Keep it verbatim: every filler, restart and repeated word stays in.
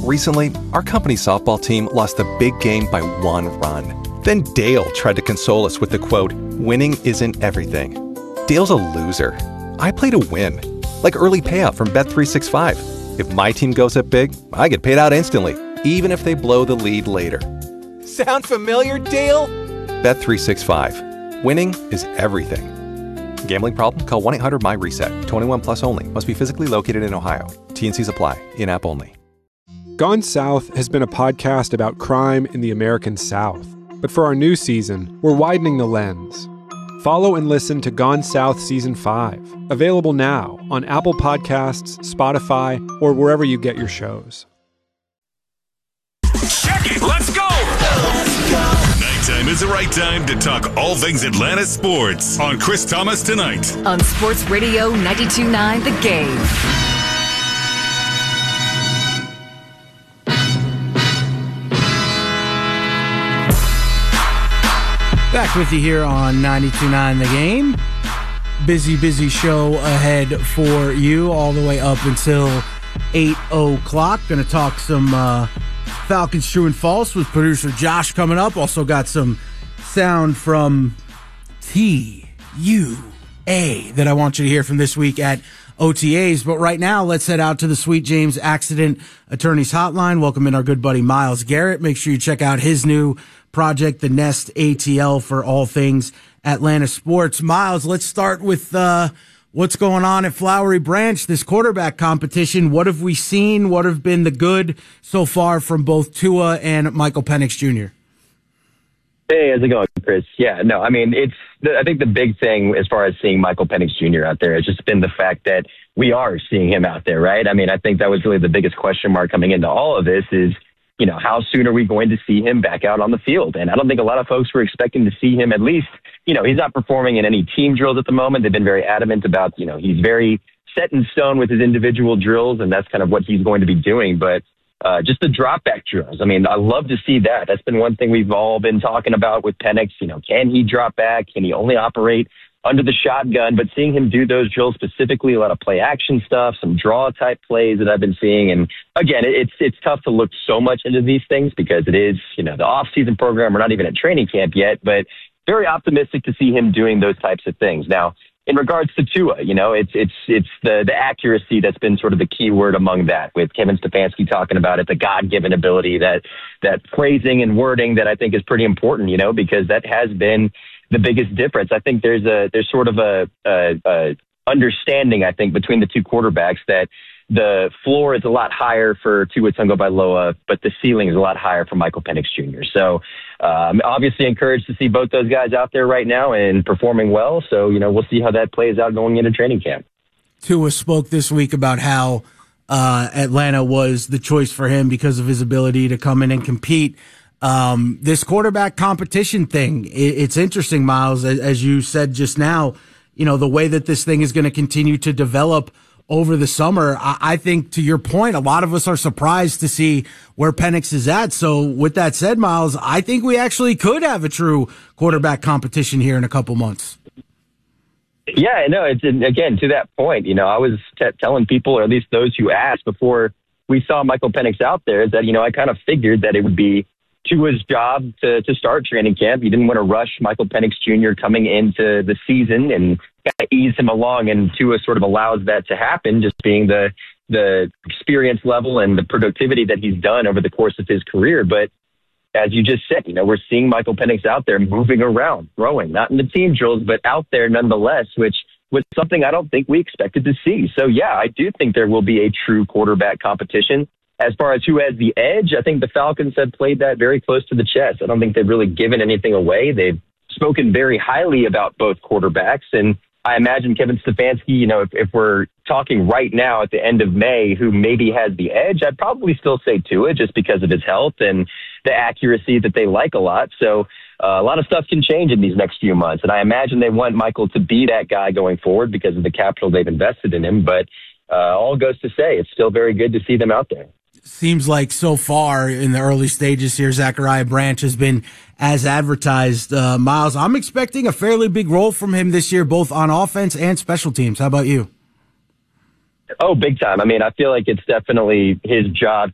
Recently, our company softball team lost a big game by one run. Then Dale tried to console us with the quote, "Winning isn't everything." Dale's a loser. I play to win. Like early payout from Bet three sixty-five. If my team goes up big, I get paid out instantly, even if they blow the lead later. Sound familiar, Dale? Bet three sixty-five. Winning is everything. Gambling problem? Call one eight hundred M Y reset. twenty-one plus only. Must be physically located in Ohio. T and Cs apply. In-app only. Gone South has been a podcast about crime in the American South. But for our new season, we're widening the lens. Follow and listen to Gone South Season five. Available now on Apple Podcasts, Spotify, or wherever you get your shows. Check it! Let's go! Let's go! Nighttime is the right time to talk all things Atlanta sports on Chris Thomas Tonight. On Sports Radio ninety-two point nine The Game. Back with you here on ninety-two point nine The Game. Busy, busy show ahead for you all the way up until eight o'clock. Going to talk some uh, Falcons true and false with producer Josh coming up. Also got some sound from T U A that I want you to hear from this week at O T As. But right now, let's head out to the Sweet James Accident Attorneys Hotline. Welcome in our good buddy Myles Garrett. Make sure you check out his new project, the Nest A T L, for all things Atlanta sports. Myles, let's start with uh, what's going on at Flowery Branch, this quarterback competition. What have we seen? What have been the good so far from both Tua and Michael Penix Junior? Hey, how's it going, Chris? Yeah, no, I mean, it's, the, I think the big thing as far as seeing Michael Penix Junior out there has just been the fact that we are seeing him out there, right? I mean, I think that was really the biggest question mark coming into all of this is, you know, how soon are we going to see him back out on the field? And I don't think a lot of folks were expecting to see him at least, you know, he's not performing in any team drills at the moment. They've been very adamant about, you know, he's very set in stone with his individual drills, and that's kind of what he's going to be doing. But uh, just the drop back drills, I mean, I love to see that. That's been one thing we've all been talking about with Penix. You know, can he drop back? Can he only operate under the shotgun? But seeing him do those drills specifically, a lot of play action stuff, some draw type plays that I've been seeing. And again, it's it's tough to look so much into these things because it is, you know, the off season program. We're not even at training camp yet, but very optimistic to see him doing those types of things. Now, in regards to Tua, you know, it's it's it's the the accuracy that's been sort of the key word among that, with Kevin Stefanski talking about it, the God-given ability, that that phrasing and wording that I think is pretty important, you know, because that has been the biggest difference. I think there's a there's sort of a, a, a understanding, I think, between the two quarterbacks that the floor is a lot higher for Tua Tagovailoa, but the ceiling is a lot higher for Michael Penix Junior So uh, I'm obviously encouraged to see both those guys out there right now and performing well. So, you know, we'll see how that plays out going into training camp. Tua spoke this week about how uh, Atlanta was the choice for him because of his ability to come in and compete. Um, this quarterback competition thing, it, it's interesting, Myles, as, as you said just now, you know, the way that this thing is going to continue to develop over the summer. I, I think, to your point, a lot of us are surprised to see where Penix is at. So with that said, Myles, I think we actually could have a true quarterback competition here in a couple months. Yeah, no, it's again, to that point, you know, I was t- telling people, or at least those who asked before we saw Michael Penix out there, is that, you know, I kind of figured that it would be Tua's job to, to start training camp. You didn't want to rush Michael Penix Junior coming into the season and kind of ease him along, and Tua sort of allows that to happen, just being the the experience level and the productivity that he's done over the course of his career. But as you just said, you know, we're seeing Michael Penix out there moving around, throwing, not in the team drills, but out there nonetheless, which was something I don't think we expected to see. So, yeah, I do think there will be a true quarterback competition. As far as who has the edge, I think the Falcons have played that very close to the chest. I don't think they've really given anything away. They've spoken very highly about both quarterbacks. And I imagine Kevin Stefanski, you know, if, if we're talking right now at the end of May, who maybe has the edge, I'd probably still say Tua, just because of his health and the accuracy that they like a lot. So uh, a lot of stuff can change in these next few months. And I imagine they want Michael to be that guy going forward because of the capital they've invested in him. But uh, all goes to say, it's still very good to see them out there. Seems like so far in the early stages here, Zachariah Branch has been as advertised. Uh, Myles, I'm expecting a fairly big role from him this year, both on offense and special teams. How about you? Oh, big time. I mean, I feel like it's definitely his job